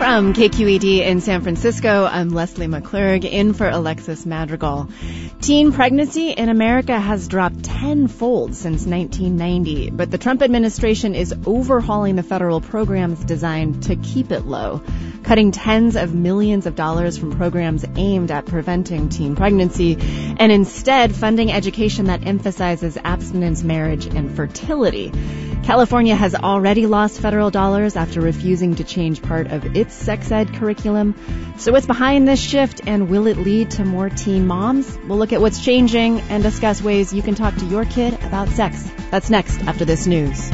From KQED in San Francisco, I'm Leslie McClurg, in for Alexis Madrigal. Teen pregnancy in America has dropped tenfold since 1990, but the Trump administration is overhauling the federal programs designed to keep it low, cutting tens of millions of dollars from programs aimed at preventing teen pregnancy, and instead funding education that emphasizes abstinence, marriage, and fertility. California has already lost federal dollars after refusing to change part of its sex ed curriculum. So what's behind this shift, and will it lead to more teen moms? We'll look at what's changing and discuss ways you can talk to your kid about sex. That's next after this news.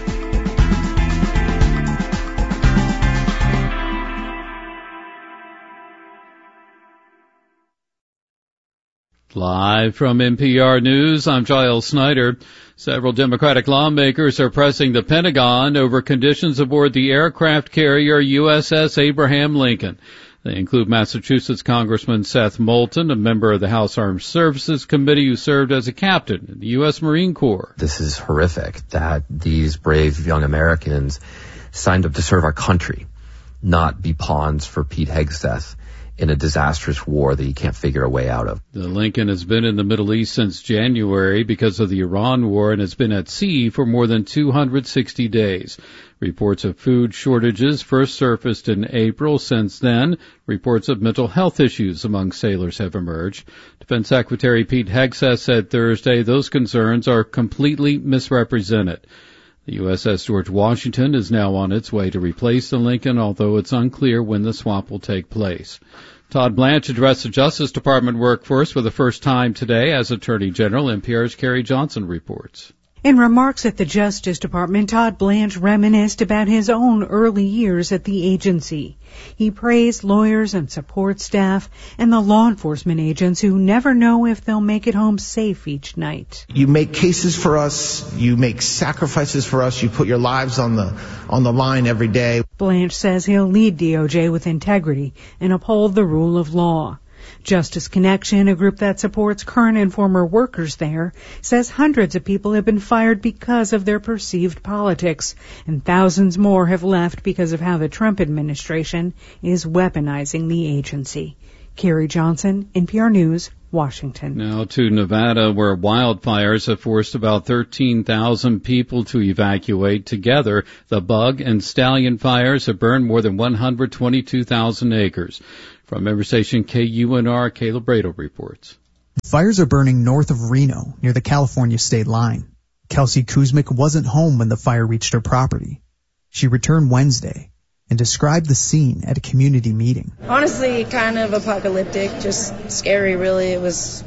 Live from NPR News, I'm Giles Snyder. Several Democratic lawmakers are pressing the Pentagon over conditions aboard the aircraft carrier USS Abraham Lincoln. They include Massachusetts Congressman Seth Moulton, a member of the House Armed Services Committee who served as a captain in the U.S. Marine Corps. This is horrific that these brave young Americans signed up to serve our country, not be pawns for Pete Hegseth in a disastrous war that you can't figure a way out of. The Lincoln has been in the Middle East since January because of the Iran war and has been at sea for more than 260 days. Reports of food shortages first surfaced in April. Since then, reports of mental health issues among sailors have emerged. Defense Secretary Pete Hegseth said Thursday those concerns are completely misrepresented. The USS George Washington is now on its way to replace the Lincoln, although it's unclear when the swap will take place. Todd Blanche addressed the Justice Department workforce for the first time today as Attorney General. NPR's Carrie Johnson reports. In remarks at the Justice Department, Todd Blanche reminisced about his own early years at the agency. He praised lawyers and support staff and the law enforcement agents who never know if they'll make it home safe each night. You make cases for us, you make sacrifices for us, you put your lives on the line every day. Blanche says he'll lead DOJ with integrity and uphold the rule of law. Justice Connection, a group that supports current and former workers there, says hundreds of people have been fired because of their perceived politics, and thousands more have left because of how the Trump administration is weaponizing the agency. Carrie Johnson, NPR News, Washington. Now to Nevada, where wildfires have forced about 13,000 people to evacuate. Together, the Bug and Stallion fires have burned more than 122,000 acres. From member station KUNR, Caleb Brado reports. Fires are burning north of Reno, near the California state line. Kelsey Kuzmic wasn't home when the fire reached her property. She returned Wednesday and described the scene at a community meeting. Honestly, kind of apocalyptic, just scary, really. It was,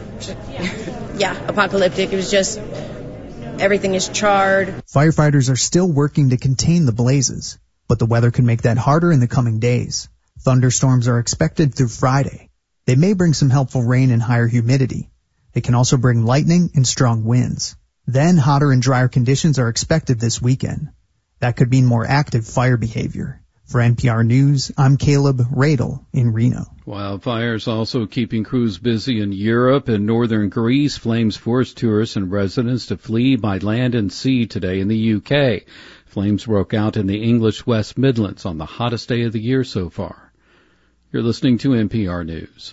apocalyptic. It was just, everything is charred. Firefighters are still working to contain the blazes, but the weather could make that harder in the coming days. Thunderstorms are expected through Friday. They may bring some helpful rain and higher humidity. They can also bring lightning and strong winds. Then hotter and drier conditions are expected this weekend. That could mean more active fire behavior. For NPR News, I'm Caleb Radel in Reno. Wildfires also keeping crews busy in Europe and northern Greece. Flames forced tourists and residents to flee by land and sea today in the UK. Flames broke out in the English West Midlands on the hottest day of the year so far. You're listening to NPR News.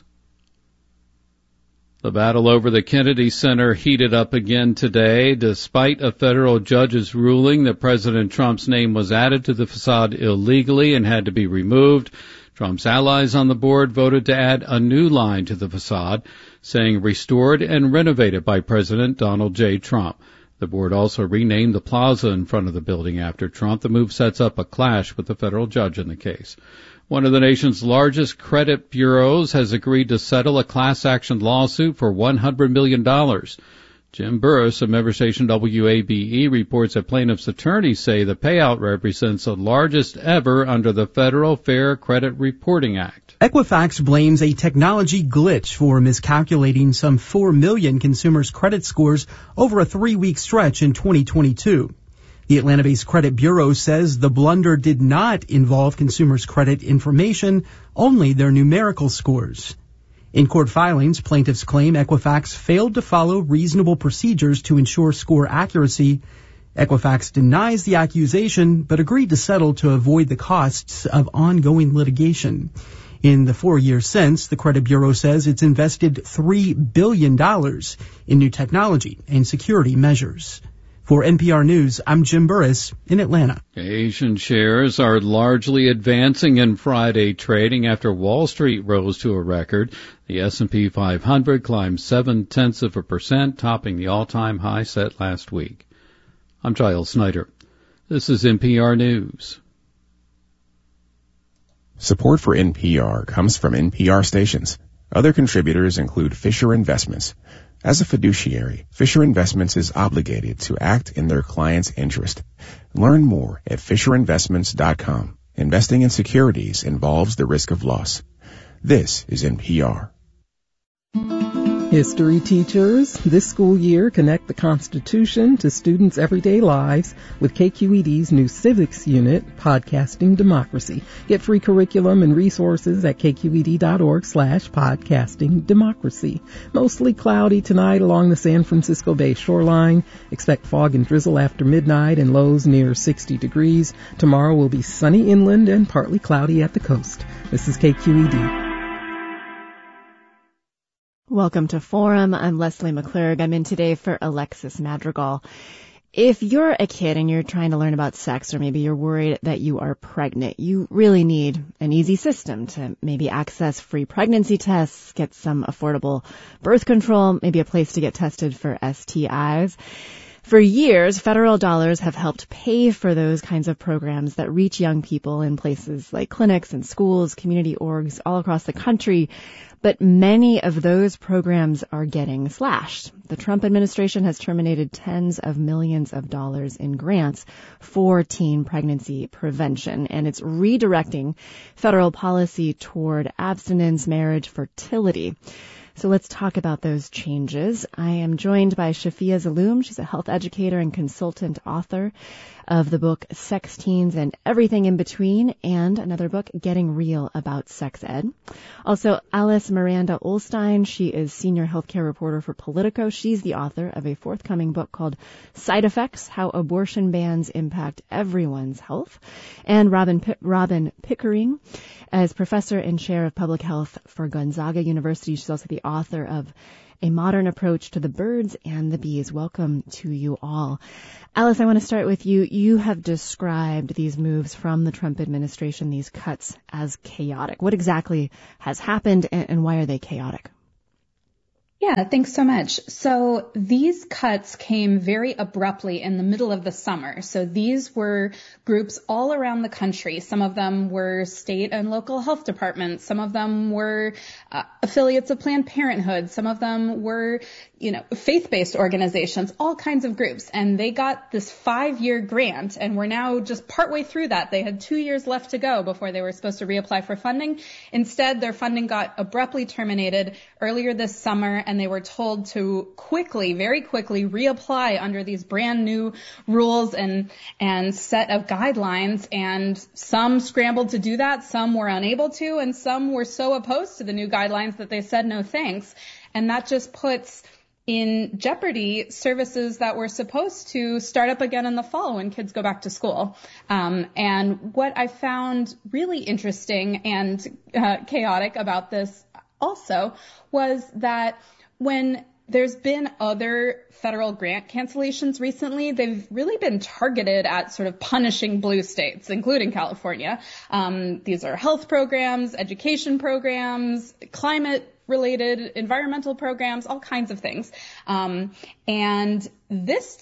The battle over the Kennedy Center heated up again today. Despite a federal judge's ruling that President Trump's name was added to the facade illegally and had to be removed, Trump's allies on the board voted to add a new line to the facade, saying restored and renovated by President Donald J. Trump. The board also renamed the plaza in front of the building after Trump. The move sets up a clash with the federal judge in the case. One of the nation's largest credit bureaus has agreed to settle a class action lawsuit for $100 million. Jim Burris of member station WABE reports that plaintiffs' attorneys say the payout represents the largest ever under the Federal Fair Credit Reporting Act. Equifax blames a technology glitch for miscalculating some 4 million consumers' credit scores over a 3-week stretch in 2022. The Atlanta-based credit bureau says the blunder did not involve consumers' credit information, only their numerical scores. In court filings, plaintiffs claim Equifax failed to follow reasonable procedures to ensure score accuracy Equifax denies the accusation, but agreed to settle to avoid the costs of ongoing litigation. In the 4 years since, the Credit Bureau says it's invested $3 billion in new technology and security measures. For NPR News, I'm Jim Burris in Atlanta. Asian shares are largely advancing in Friday trading after Wall Street rose to a record. The S&P 500 climbed 0.7%, topping the all-time high set last week. I'm Giles Snyder. This is NPR News. Support for NPR comes from NPR stations. Other contributors include Fisher Investments. As a fiduciary, Fisher Investments is obligated to act in their client's interest. Learn more at FisherInvestments.com. Investing in securities involves the risk of loss. This is NPR. History teachers, this school year connect the Constitution to students' everyday lives with KQED's new civics unit, Podcasting Democracy. Get free curriculum and resources at kqed.org/podcastingdemocracy. Mostly cloudy tonight along the San Francisco Bay shoreline. Expect fog and drizzle after midnight and lows near 60 degrees. Tomorrow will be sunny inland and partly cloudy at the coast. This is KQED. Welcome to Forum. I'm Leslie McClurg. I'm in today for Alexis Madrigal. If you're a kid and you're trying to learn about sex, or maybe you're worried that you are pregnant, you really need an easy system to maybe access free pregnancy tests, get some affordable birth control, maybe a place to get tested for STIs. For years, federal dollars have helped pay for those kinds of programs that reach young people in places like clinics and schools, community orgs all across the country. But many of those programs are getting slashed. The Trump administration has terminated tens of millions of dollars in grants for teen pregnancy prevention, and it's redirecting federal policy toward abstinence, marriage, fertility. So let's talk about those changes. I am joined by Shafia Zaloom. She's a health educator and consultant author of the book Sex Teens and Everything in Between, and another book, Getting Real About Sex Ed. Also, Alice Miranda Olstein. She is senior healthcare reporter for Politico. She's the author of a forthcoming book called Side Effects, How Abortion Bans Impact Everyone's Health. And Robin Pickering as professor and chair of public health for Gonzaga University. She's also the author of A Modern Approach to the Birds and the Bees. Welcome to you all. Alice, I want to start with you. You have described these moves from the Trump administration, these cuts, as chaotic. What exactly has happened and why are they chaotic? Yeah, thanks so much. So these cuts came very abruptly in the middle of the summer. So these were groups all around the country. Some of them were state and local health departments. Some of them were affiliates of Planned Parenthood. Some of them were, faith-based organizations, all kinds of groups. And they got this 5-year grant, and we're now just partway through that. They had 2 years left to go before they were supposed to reapply for funding. Instead, their funding got abruptly terminated earlier this summer, and they were told to very quickly reapply under these brand new rules and set of guidelines. And some scrambled to do that, some were unable to, and some were so opposed to the new guidelines that they said no thanks. And that just puts in jeopardy services that were supposed to start up again in the fall when kids go back to school. And what I found really interesting and chaotic about this also was that when there's been other federal grant cancellations recently, they've really been targeted at sort of punishing blue states, including California. These are health programs, education programs, climate-related environmental programs, all kinds of things. And this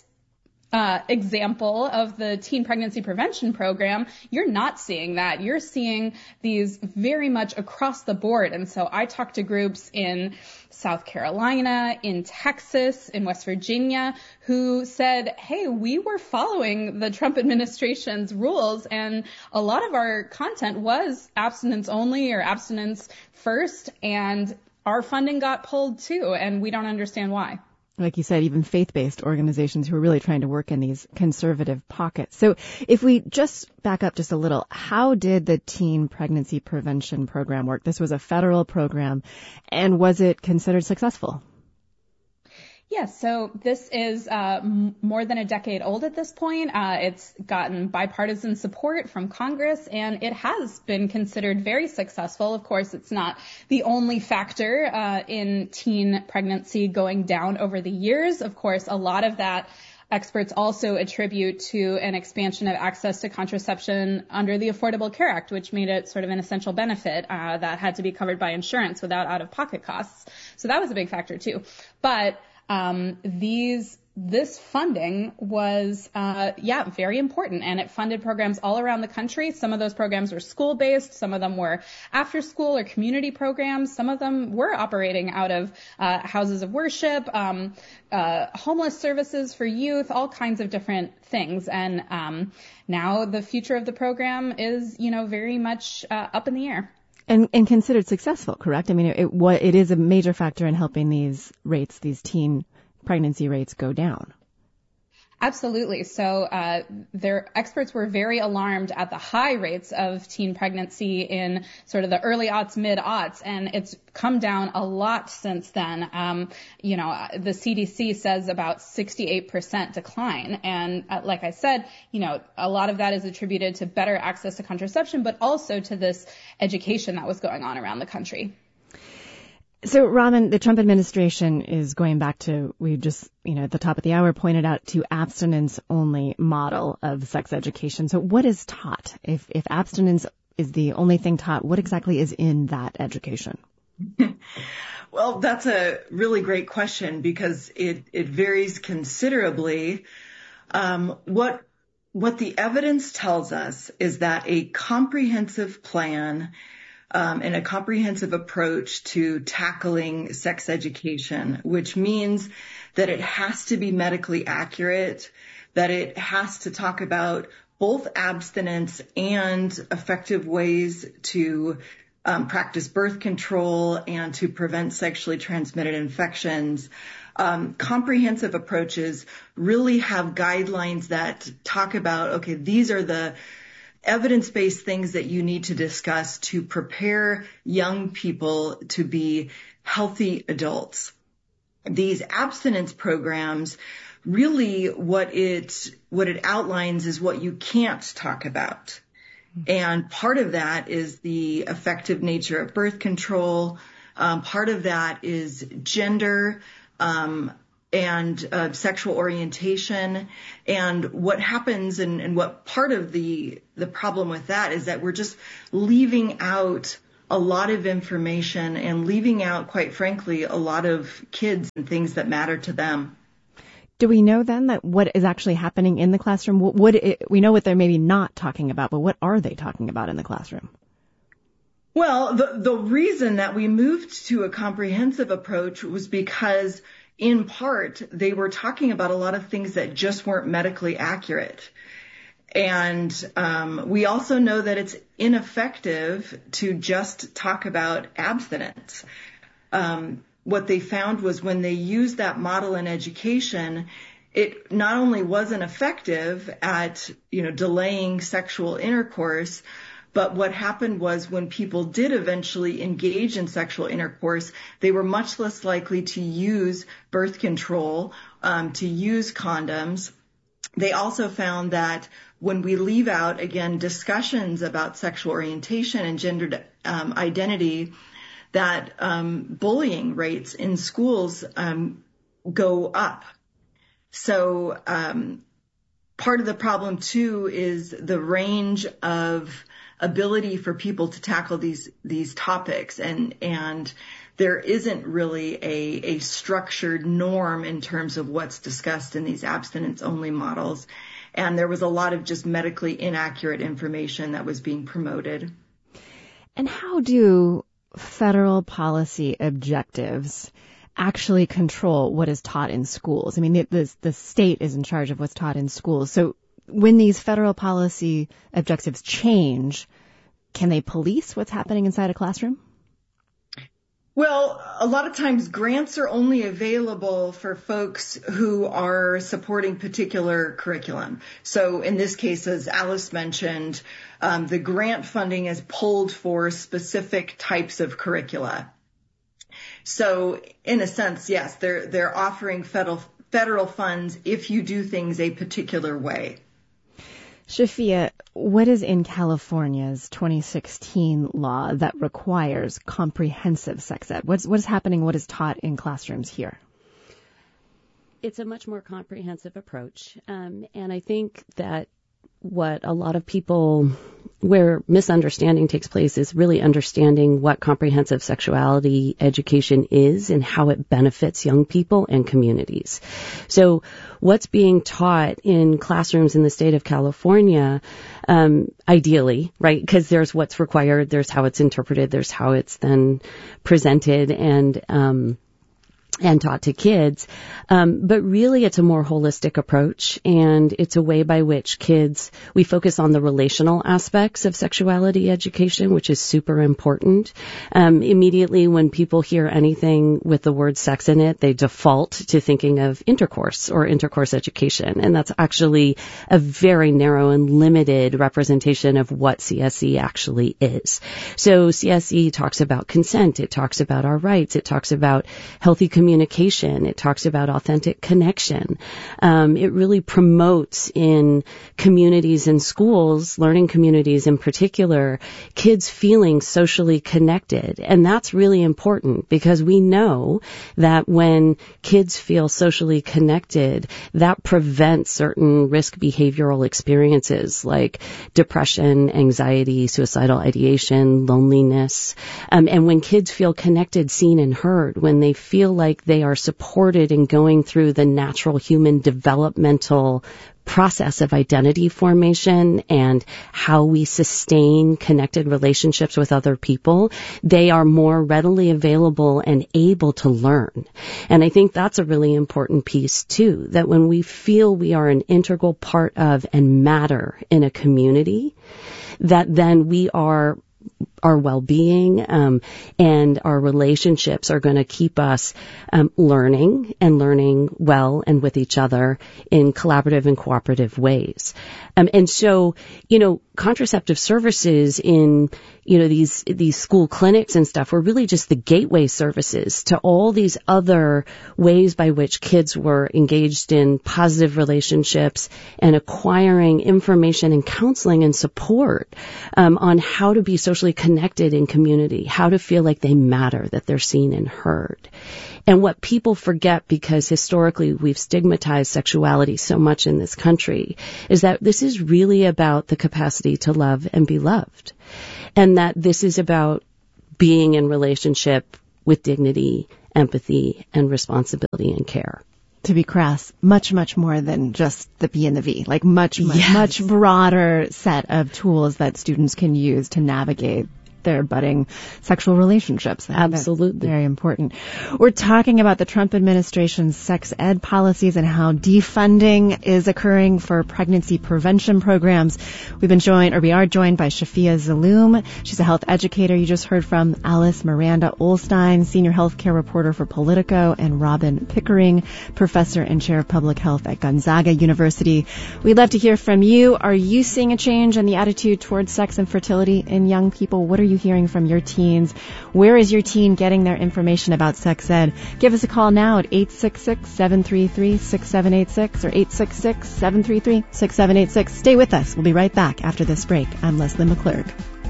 example of the teen pregnancy prevention program, you're not seeing that. You're seeing these very much across the board. And so I talked to groups in South Carolina, in Texas, in West Virginia, who said, hey, we were following the Trump administration's rules, and a lot of our content was abstinence only or abstinence first, and our funding got pulled too, and we don't understand why. Like you said, even faith-based organizations who are really trying to work in these conservative pockets. So if we just back up just a little, how did the teen pregnancy prevention program work? This was a federal program, and was it considered successful? Yes, so this is more than a decade old at this point. It's gotten bipartisan support from Congress, and it has been considered very successful. Of course, it's not the only factor in teen pregnancy going down over the years. Of course, a lot of that experts also attribute to an expansion of access to contraception under the Affordable Care Act, which made it sort of an essential benefit that had to be covered by insurance without out-of-pocket costs. So that was a big factor, too. But this funding was, very important, and it funded programs all around the country. Some of those programs were school-based. Some of them were after-school or community programs. Some of them were operating out of houses of worship, homeless services for youth, all kinds of different things. And now the future of the program is, very much up in the air. And considered successful, correct? I mean, it is a major factor in helping these teen pregnancy rates go down. Absolutely. So their experts were very alarmed at the high rates of teen pregnancy in sort of the early aughts, mid aughts, and it's come down a lot since then. The CDC says about 68% decline. And like I said, a lot of that is attributed to better access to contraception, but also to this education that was going on around the country. So, Robin, the Trump administration is going back to, we just, at the top of the hour pointed out, to abstinence-only model of sex education. So what is taught? If abstinence is the only thing taught, what exactly is in that education? Well, that's a really great question because it varies considerably. What the evidence tells us is that a comprehensive plan and a comprehensive approach to tackling sex education, which means that it has to be medically accurate, that it has to talk about both abstinence and effective ways to practice birth control and to prevent sexually transmitted infections. Comprehensive approaches really have guidelines that talk about, okay, these are the evidence-based things that you need to discuss to prepare young people to be healthy adults. These abstinence programs, really what it outlines is what you can't talk about. And part of that is the effective nature of birth control. Part of that is gender, and sexual orientation. And what happens and what part of the problem with that is that we're just leaving out a lot of information and leaving out, quite frankly, a lot of kids and things that matter to them. Do we know then that what is actually happening in the classroom? We know what they're maybe not talking about, but what are they talking about in the classroom? Well, the reason that we moved to a comprehensive approach was because in part, they were talking about a lot of things that just weren't medically accurate. And we also know that it's ineffective to just talk about abstinence. What they found was when they used that model in education, it not only wasn't effective at, delaying sexual intercourse, but what happened was when people did eventually engage in sexual intercourse, they were much less likely to use birth control, to use condoms. They also found that when we leave out, again, discussions about sexual orientation and gender identity, that bullying rates in schools go up. So part of the problem, too, is the range of ability for people to tackle these topics, and there isn't really a structured norm in terms of what's discussed in these abstinence-only models. And there was a lot of just medically inaccurate information that was being promoted. And how do federal policy objectives actually control what is taught in schools? I mean, the state is in charge of what's taught in schools. So when these federal policy objectives change, can they police what's happening inside a classroom? Well, a lot of times grants are only available for folks who are supporting particular curriculum. So in this case, as Alice mentioned, the grant funding is pulled for specific types of curricula. So in a sense, yes, they're offering federal funds if you do things a particular way. Shafia, what is in California's 2016 law that requires comprehensive sex ed? What is happening? What is taught in classrooms here? It's a much more comprehensive approach. And I think that what a lot of people, where misunderstanding takes place, is really understanding what comprehensive sexuality education is and how it benefits young people and communities. So what's being taught in classrooms in the state of California, ideally, right, because there's what's required, there's how it's interpreted, there's how it's then presented and taught to kids. But really it's a more holistic approach, and it's a way by which we focus on the relational aspects of sexuality education, which is super important. Immediately when people hear anything with the word sex in it, they default to thinking of intercourse or intercourse education. And that's actually a very narrow and limited representation of what CSE actually is. So CSE talks about consent. It talks about our rights. It talks about healthy communication. It talks about authentic connection. It really promotes in communities and schools, learning communities in particular, kids feeling socially connected. And that's really important because we know that when kids feel socially connected, that prevents certain risk behavioral experiences like depression, anxiety, suicidal ideation, loneliness. And when kids feel connected, seen, and heard, when they feel like they are supported in going through the natural human developmental process of identity formation and how we sustain connected relationships with other people, they are more readily available and able to learn. And I think that's a really important piece too, that when we feel we are an integral part of and matter in a community, that then our well-being and our relationships are going to keep us learning well and with each other in collaborative and cooperative ways. And so, contraceptive services in, these school clinics and stuff were really just the gateway services to all these other ways by which kids were engaged in positive relationships and acquiring information and counseling and support on how to be socially connected in community, how to feel like they matter, that they're seen and heard. And what people forget, because historically we've stigmatized sexuality so much in this country, is that this is really about the capacity to love and be loved. And that this is about being in relationship with dignity, empathy, and responsibility and care. To be crass, much, much more than just the P and the V, like much broader set of tools that students can use to navigate their budding sexual relationships. Absolutely. Very important. We're talking about the Trump administration's sex ed policies and how defunding is occurring for pregnancy prevention programs. We are joined by Shafia Zaloom. She's a health educator. You just heard from Alice Miranda Olstein, senior healthcare reporter for Politico, and Robin Pickering, professor and chair of public health at Gonzaga University. We'd love to hear from you. Are you seeing a change in the attitude towards sex and fertility in young people? What are you hearing from your teens? Where is your teen getting their information about sex ed? Give us a call now at 866-733-6786 or 866-733-6786. Stay with us. We'll be right back after this break. I'm Leslie McClurg.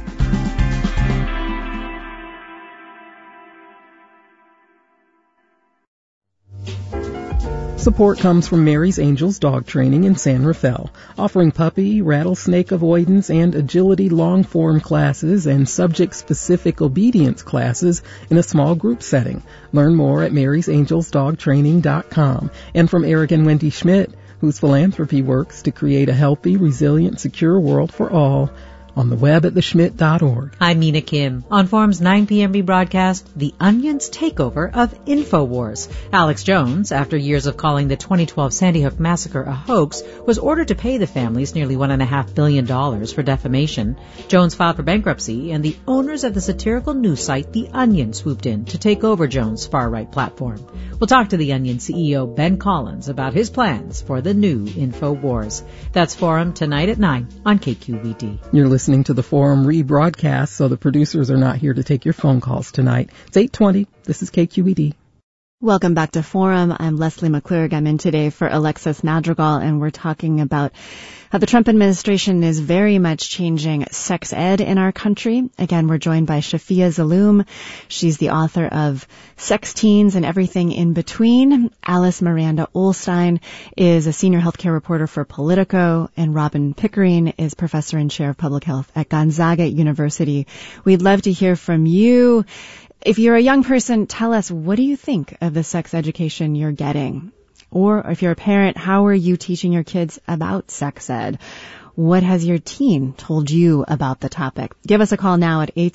Support comes from Mary's Angels Dog Training in San Rafael, offering puppy, rattlesnake avoidance, and agility long-form classes and subject-specific obedience classes in a small group setting. Learn more at marysangelsdogtraining.com. And from Eric and Wendy Schmidt, whose philanthropy works to create a healthy, resilient, secure world for all, on the web at theschmidt.org. I'm Mina Kim. On Forum's 9 p.m. rebroadcast, The Onion's takeover of InfoWars. Alex Jones, after years of calling the 2012 Sandy Hook massacre a hoax, was ordered to pay the families nearly $1.5 billion for defamation. Jones filed for bankruptcy, and the owners of the satirical news site The Onion swooped in to take over Jones' far-right platform. We'll talk to The Onion CEO Ben Collins about his plans for the new InfoWars. That's Forum tonight at 9 on KQED. You're listening listening to the Forum rebroadcast, so the producers are not here to take your phone calls tonight. It's 8:20. This is KQED. Welcome back to Forum. I'm Leslie McClurg. I'm in today for Alexis Madrigal, and we're talking about how the Trump administration is very much changing sex ed in our country. Again, we're joined by Shafia Zaloom. She's the author of Sex Teens and Everything in Between. Alice Miranda Ollstein is a senior healthcare reporter for Politico, and Robin Pickering is professor and chair of public health at Gonzaga University. We'd love to hear from you. If you're a young person, tell us, what do you think of the sex education you're getting? Or if you're a parent, how are you teaching your kids about sex ed? What has your teen told you about the topic? Give us a call now at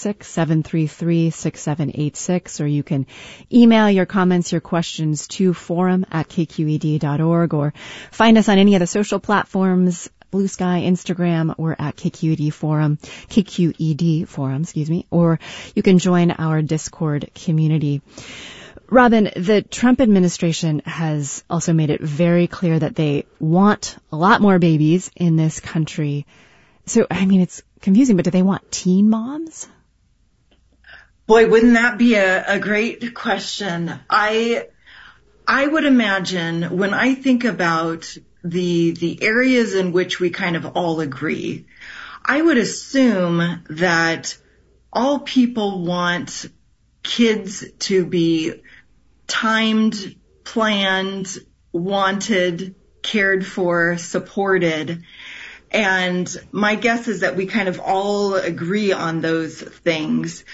866-733-6786, or you can email your comments, your questions to forum@kqed.org, or find us on any of the social platforms, Blue Sky, Instagram. We're at KQED Forum, or you can join our Discord community. Robin, the Trump administration has also made it very clear that they want a lot more babies in this country. So, I mean, it's confusing, but do they want teen moms? Boy, wouldn't that be a great question? I would imagine, when I think about the areas in which we kind of all agree, I would assume that all people want kids to be timed, planned, wanted, cared for, supported. And my guess is that we kind of all agree on those things.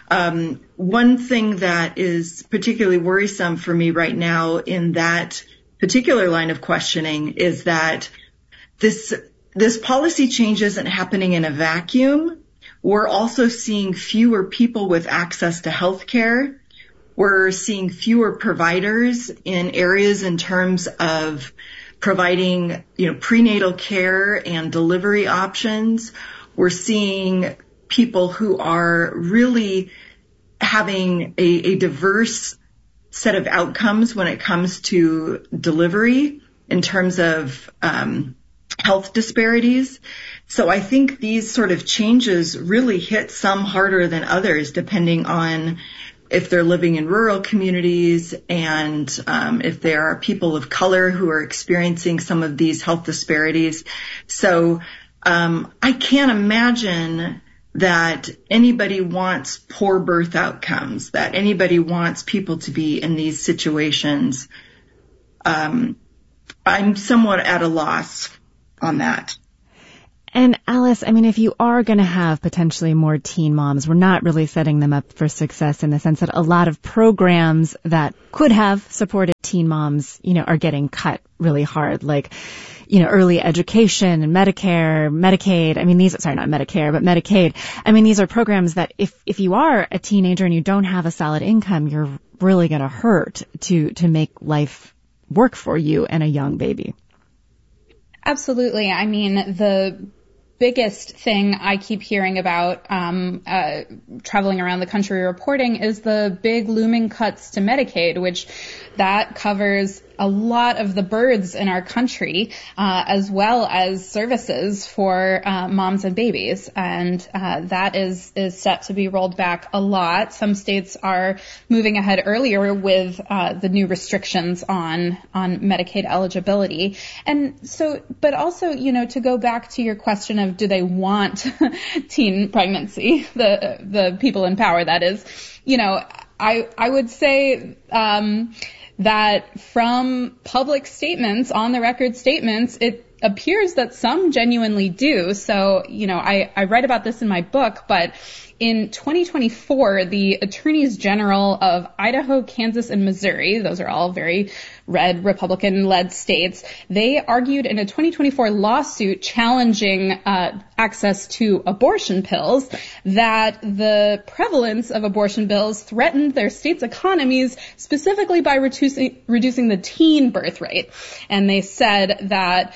One thing that is particularly worrisome for me right now in that particular line of questioning is that this policy change isn't happening in a vacuum. We're also seeing fewer people with access to health care. We're seeing fewer providers in areas in terms of providing, prenatal care and delivery options. We're seeing people who are really having a diverse set of outcomes when it comes to delivery in terms of health disparities. So I think these sort of changes really hit some harder than others, depending on if they're living in rural communities and if there are people of color who are experiencing some of these health disparities. So I can't imagine that anybody wants poor birth outcomes, that anybody wants people to be in these situations. I'm somewhat at a loss on that. And Alice, I mean, if you are going to have potentially more teen moms, we're not really setting them up for success in the sense that a lot of programs that could have supported teen moms, are getting cut really hard, like, early education and Medicare, Medicaid. I mean, not Medicare, but Medicaid. I mean, these are programs that if you are a teenager and you don't have a solid income, you're really going to hurt to make life work for you and a young baby. Absolutely. I mean, the biggest thing I keep hearing about traveling around the country reporting is the big looming cuts to Medicaid, which that covers a lot of the births in our country, as well as services for moms and babies. And that is set to be rolled back a lot. Some states are moving ahead earlier with the new restrictions on Medicaid eligibility. And so, but also, to go back to your question of do they want teen pregnancy, the people in power, that is, I would say that from public statements, on the record statements, it appears that some genuinely do. So, I write about this in my book, but in 2024, the attorneys general of Idaho, Kansas, and Missouri, those are all very red Republican-led states, they argued in a 2024 lawsuit challenging access to abortion pills that the prevalence of abortion pills threatened their states' economies, specifically by reducing the teen birth rate. And they said that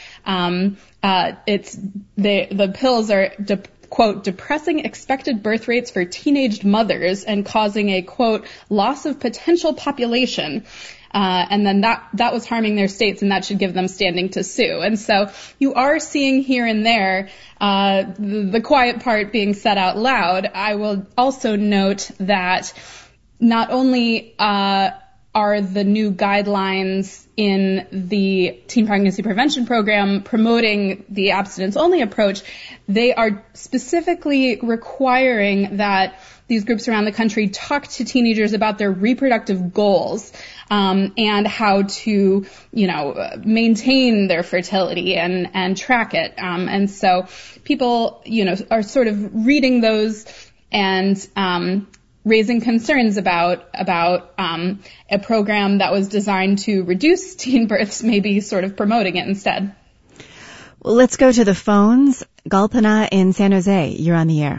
the pills are quote, depressing expected birth rates for teenaged mothers and causing a, quote, loss of potential population. and then that was harming their states, and that should give them standing to sue. And so you are seeing here and there the quiet part being said out loud. I will also note that not only are the new guidelines in the teen pregnancy prevention program promoting the abstinence-only approach, they are specifically requiring that these groups around the country talk to teenagers about their reproductive goals, and how to, maintain their fertility and track it. And so people, are sort of reading those and, raising concerns about a program that was designed to reduce teen births, maybe sort of promoting it instead. Well, let's go to the phones. Galpana in San Jose, you're on the air.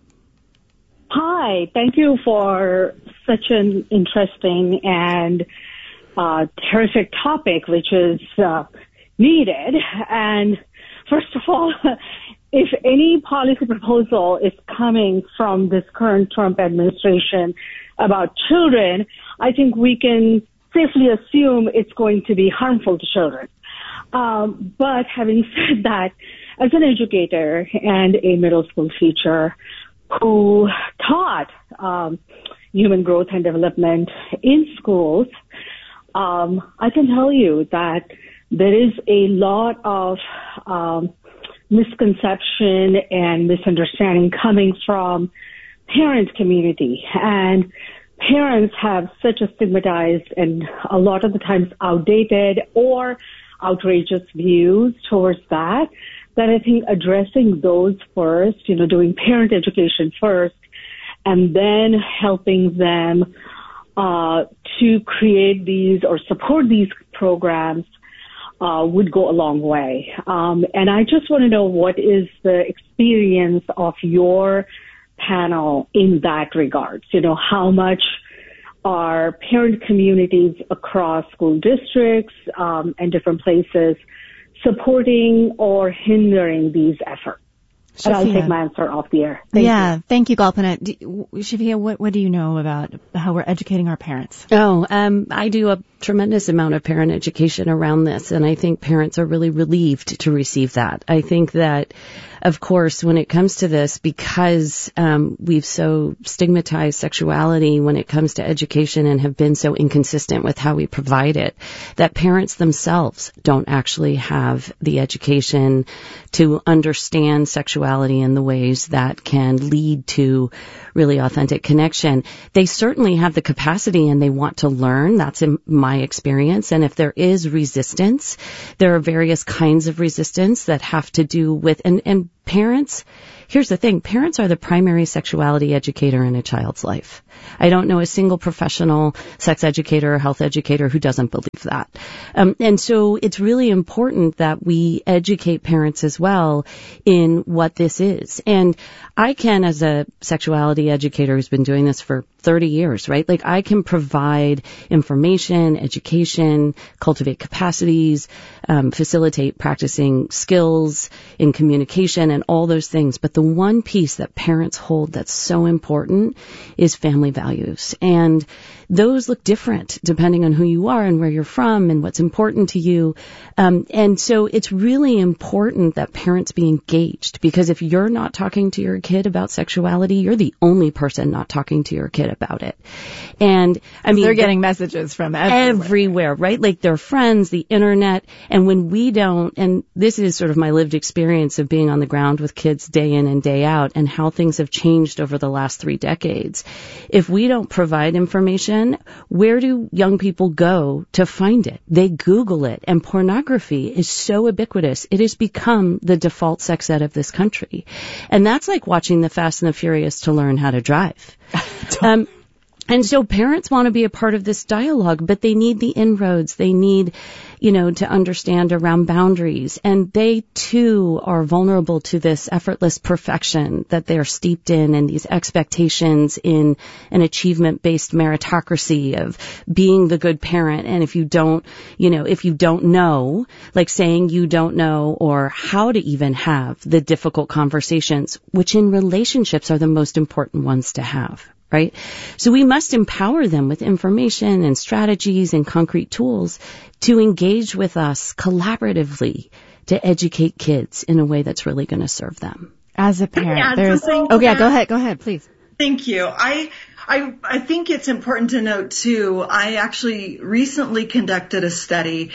Hi, thank you for such an interesting and terrific topic, which is needed. And first of all, if any policy proposal is coming from this current Trump administration about children, I think we can safely assume it's going to be harmful to children. But having said that, as an educator and a middle school teacher who taught human growth and development in schools, I can tell you that there is a lot of misconception and misunderstanding coming from parent community. And parents have such a stigmatized and a lot of the times outdated or outrageous views towards that I think addressing those first, doing parent education first, and then helping them to create these or support these programs would go a long way. And I just want to know, what is the experience of your panel in that regard? How much are parent communities across school districts and different places supporting or hindering these efforts? And I'll take my answer off the air. Thank you. Thank you, Galpana. Shafia, what do you know about how we're educating our parents? I do a tremendous amount of parent education around this, and I think parents are really relieved to receive that. I think that, of course, when it comes to this, because we've so stigmatized sexuality when it comes to education and have been so inconsistent with how we provide it, that parents themselves don't actually have the education to understand sexuality in the ways that can lead to really authentic connection. They certainly have the capacity and they want to learn. That's in my experience. And if there is resistance, there are various kinds of resistance that have to do with, and parents, here's the thing, parents are the primary sexuality educator in a child's life. I don't know a single professional sex educator or health educator who doesn't believe that. And so it's really important that we educate parents as well in what this is. And I can, as a sexuality educator who's been doing this for 30 years, right? Like, I can provide information, education, cultivate capacities, facilitate practicing skills in communication and all those things. But the one piece that parents hold that's so important is family values. And those look different depending on who you are and where you're from and what's important to you. And so it's really important that parents be engaged, because if you're not talking to your kid about sexuality, you're the only person not talking to your kid about it. And I mean, they're getting messages from everywhere, right? Like their friends, the internet. And when we don't, and this is sort of my lived experience of being on the ground with kids day in and day out and how things have changed over the last 3 decades. If we don't provide information, where do young people go to find it? They Google it, and pornography is so ubiquitous. It has become the default sex ed of this country. And that's like watching the Fast and the Furious to learn how to drive. And so parents want to be a part of this dialogue, but they need the inroads. They need, to understand around boundaries. And they, too, are vulnerable to this effortless perfection that they're steeped in, and these expectations in an achievement-based meritocracy of being the good parent. And if you don't know, like saying you don't know, or how to even have the difficult conversations, which in relationships are the most important ones to have. right? So we must empower them with information and strategies and concrete tools to engage with us collaboratively to educate kids in a way that's really going to serve them. As a parent, go ahead, please. Thank you. I think it's important to note too, I actually recently conducted a study.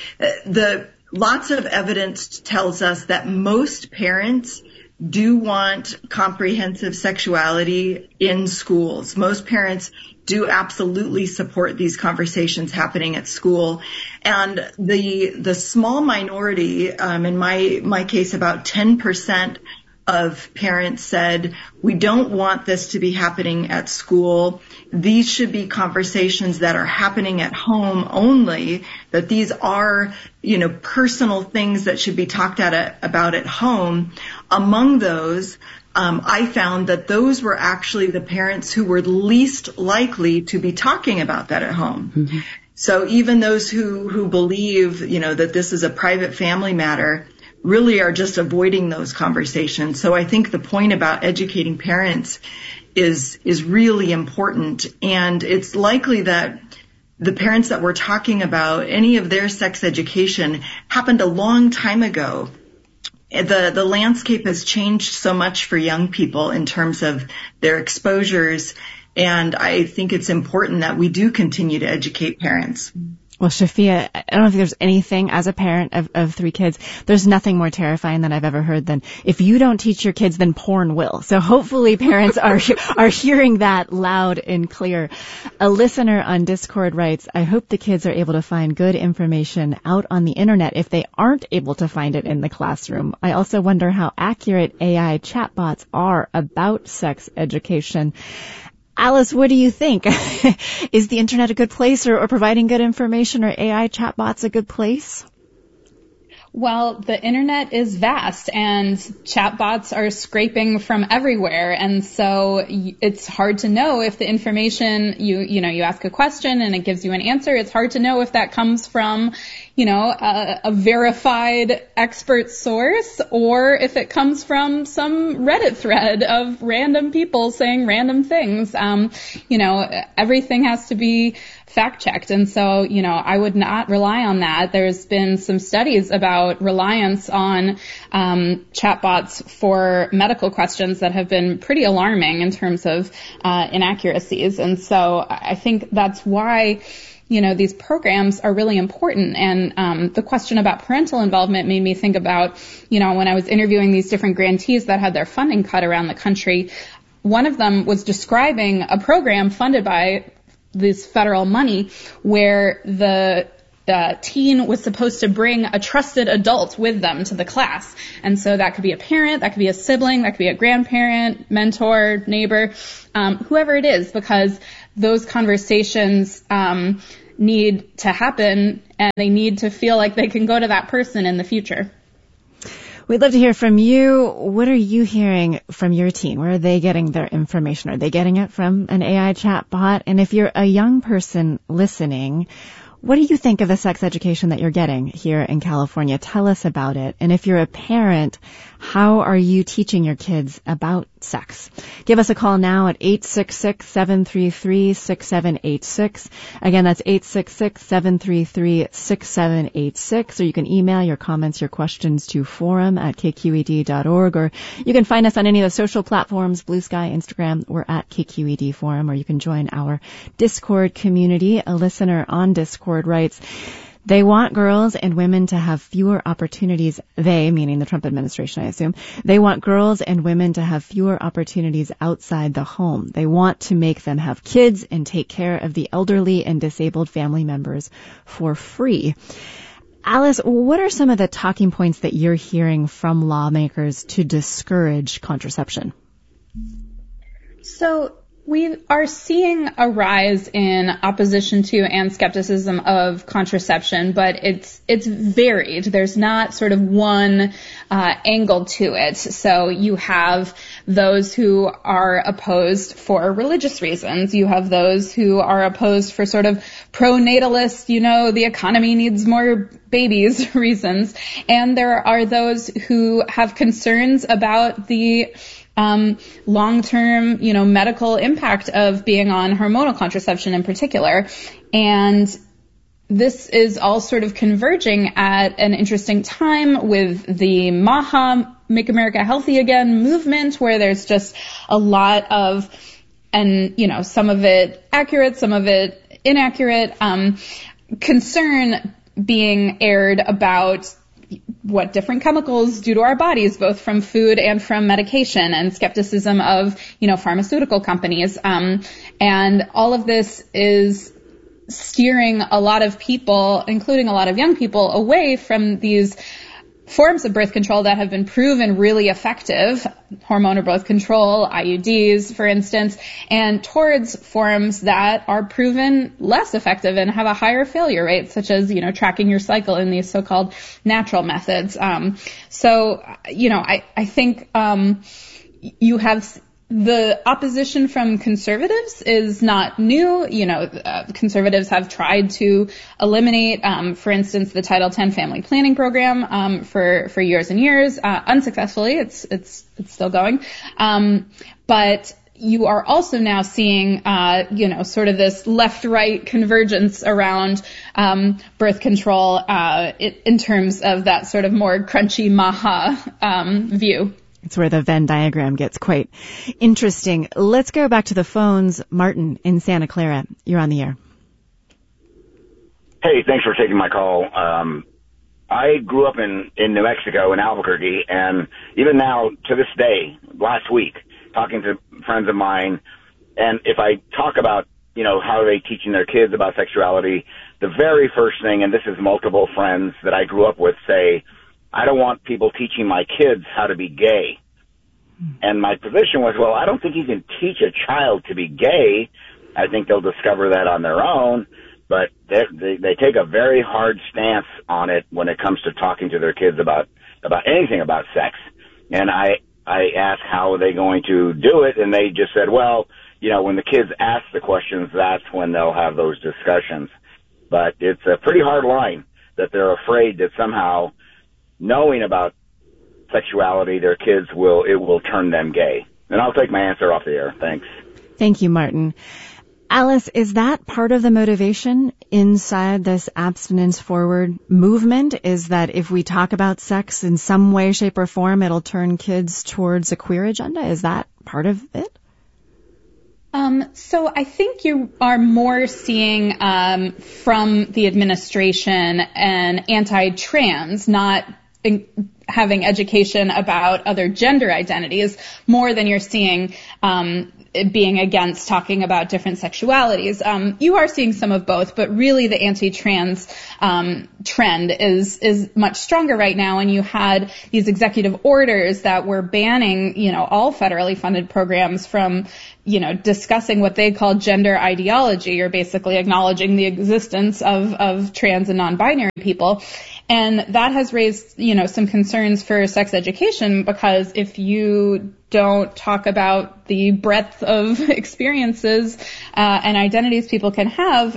Lots of evidence tells us that most parents do want comprehensive sexuality in schools. Most parents do absolutely support these conversations happening at school. And the small minority, in my case, about 10% of parents said, we don't want this to be happening at school. These should be conversations that are happening at home only, that these are, personal things that should be talked about at home. Among those, I found that those were actually the parents who were least likely to be talking about that at home. Mm-hmm. So even those who believe, that this is a private family matter really are just avoiding those conversations. So I think the point about educating parents is really important. And it's likely that the parents that we're talking about, any of their sex education happened a long time ago. The landscape has changed so much for young people in terms of their exposures. And I think it's important that we do continue to educate parents. Well, Shafia, I don't know if there's anything as a parent of 3 kids, there's nothing more terrifying than I've ever heard than if you don't teach your kids, then porn will. So hopefully parents are hearing that loud and clear. A listener on Discord writes, I hope the kids are able to find good information out on the internet if they aren't able to find it in the classroom. I also wonder how accurate AI chatbots are about sex education. Alice, what do you think? Is the internet a good place or providing good information, or AI chatbots a good place? Well, the internet is vast and chatbots are scraping from everywhere. And so it's hard to know if the information you ask a question and it gives you an answer. It's hard to know if that comes from, a verified expert source or if it comes from some Reddit thread of random people saying random things. Everything has to be fact checked. And so, I would not rely on that. There's been some studies about reliance on chatbots for medical questions that have been pretty alarming in terms of inaccuracies. And so I think that's why these programs are really important. And the question about parental involvement made me think about, when I was interviewing these different grantees that had their funding cut around the country, one of them was describing a program funded by this federal money where the teen was supposed to bring a trusted adult with them to the class. And so that could be a parent, that could be a sibling, that could be a grandparent, mentor, neighbor, whoever it is, because those conversations need to happen and they need to feel like they can go to that person in the future. We'd love to hear from you. What are you hearing from your teen? Where are they getting their information? Are they getting it from an AI chat bot? And if you're a young person listening, what do you think of the sex education that you're getting here in California? Tell us about it. And if you're a parent, how are you teaching your kids about sex? Give us a call now at 866-733-6786. Again, that's 866-733-6786. Or you can email your comments, your questions to forum@kqed.org. Or you can find us on any of the social platforms, Blue Sky, Instagram. We're at KQED Forum. Or you can join our Discord community. A listener on Discord writes, they want girls and women to have fewer opportunities. They, meaning the Trump administration, I assume. They want girls and women to have fewer opportunities outside the home. They want to make them have kids and take care of the elderly and disabled family members for free. Alice, what are some of the talking points that you're hearing from lawmakers to discourage contraception? So we are seeing a rise in opposition to and skepticism of contraception, but it's varied. There's not sort of one angle to it. So you have those who are opposed for religious reasons. You have those who are opposed for sort of pro-natalist, the economy needs more babies reasons. And there are those who have concerns about the long-term, medical impact of being on hormonal contraception in particular. And this is all sort of converging at an interesting time with the MAHA, Make America Healthy Again movement, where there's just a lot of, and, some of it accurate, some of it inaccurate, concern being aired about what different chemicals do to our bodies, both from food and from medication, and skepticism of, pharmaceutical companies. And all of this is steering a lot of people, including a lot of young people, away from these forms of birth control that have been proven really effective, hormonal birth control, IUDs, for instance, and towards forms that are proven less effective and have a higher failure rate, such as, tracking your cycle in these so-called natural methods. I think you have the opposition from conservatives is not new. Conservatives have tried to eliminate, for instance, the Title X family planning program for years and years, unsuccessfully. It's still going. But you are also now seeing, sort of this left-right convergence around birth control in terms of that sort of more crunchy MAHA view. It's where the Venn diagram gets quite interesting. Let's go back to the phones. Martin in Santa Clara, you're on the air. Hey, thanks for taking my call. I grew up in New Mexico, in Albuquerque, and even now, to this day, last week, talking to friends of mine, and if I talk about, how are they teaching their kids about sexuality, the very first thing, and this is multiple friends that I grew up with, say, I don't want people teaching my kids how to be gay. And my position was, well, I don't think you can teach a child to be gay. I think they'll discover that on their own. But they take a very hard stance on it when it comes to talking to their kids about anything about sex. And I asked, how are they going to do it? And they just said, well, when the kids ask the questions, that's when they'll have those discussions. But it's a pretty hard line that they're afraid that somehow knowing about sexuality, their kids will turn them gay. And I'll take my answer off the air. Thanks. Thank you, Martin. Alice, is that part of the motivation inside this abstinence forward movement? Is that if we talk about sex in some way, shape, or form, it'll turn kids towards a queer agenda? Is that part of it? So I think you are more seeing from the administration an anti-trans, not having education about other gender identities, more than you're seeing being against talking about different sexualities. You are seeing some of both, but really the anti-trans trend is much stronger right now. And you had these executive orders that were banning, all federally funded programs from, discussing what they call gender ideology, or basically acknowledging the existence of trans and non-binary people. And that has raised, some concerns for sex education, because if you don't talk about the breadth of experiences and identities people can have,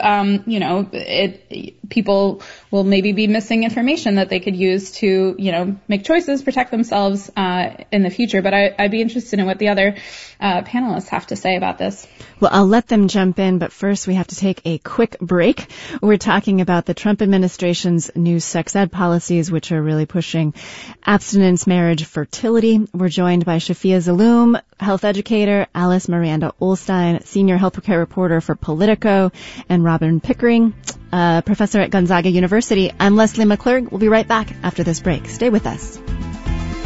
people will maybe be missing information that they could use to, make choices, protect themselves in the future. But I'd be interested in what the other panelists have to say about this. Well, I'll let them jump in, but first we have to take a quick break. We're talking about the Trump administration's new sex ed policies, which are really pushing abstinence, marriage, fertility. We're joined by Shafia Zaloom, health educator, Alice Miranda Ollstein, senior healthcare reporter for Politico, and Robin Pickering, professor at Gonzaga University. I'm Leslie McClurg. We'll be right back after this break. Stay with us.